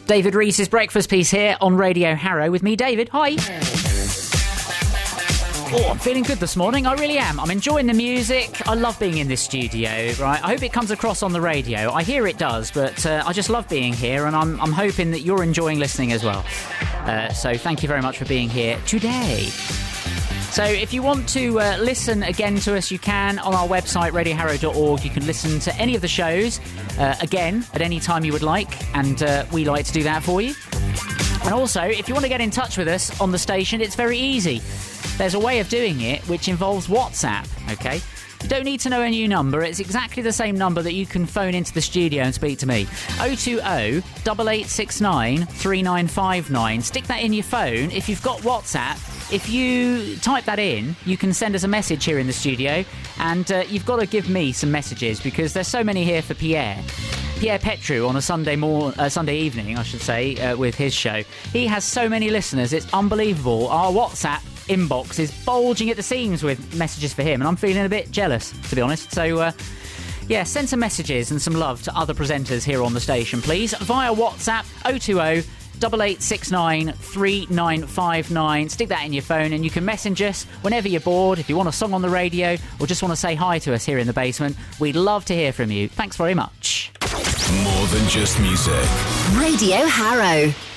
David Reese's breakfast piece here on Radio Harrow with me, David. Hi. Oh, I'm feeling good this morning. I really am. I'm enjoying the music. I love being in this studio, right? I hope it comes across on the radio. I hear it does, but I just love being here, and I'm hoping that you're enjoying listening as well. So thank you very much for being here today. So if you want to listen again to us, you can on our website, radioharrow.org. You can listen to any of the shows again at any time you would like, and we like to do that for you. And also, if you want to get in touch with us on the station, it's very easy. There's a way of doing it which involves WhatsApp, okay? You don't need to know a new number. It's exactly the same number that you can phone into the studio and speak to me. 020-8869-3959. Stick that in your phone. If you've got WhatsApp, if you type that in, you can send us a message here in the studio, and you've got to give me some messages because there's so many here for Pierre Petru on a Sunday evening, I should say, with his show. He has so many listeners, it's unbelievable. Our WhatsApp inbox is bulging at the seams with messages for him, and I'm feeling a bit jealous, to be honest. So, yeah, send some messages and some love to other presenters here on the station, please, via WhatsApp 020-8869-3959. Stick that in your phone and you can message us whenever you're bored, if you want a song on the radio or just want to say hi to us here in the basement. We'd love to hear from you. Thanks very much. More than just music. Radio Harrow.